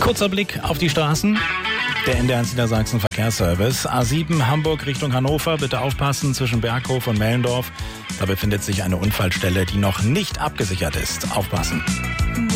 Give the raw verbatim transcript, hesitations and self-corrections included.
Kurzer Blick auf die Straßen. Der N D R eins Niedersachsen Verkehrsservice. A sieben Hamburg Richtung Hannover. Bitte aufpassen zwischen Berghof und Mellendorf. Da befindet sich eine Unfallstelle, die noch nicht abgesichert ist. Aufpassen.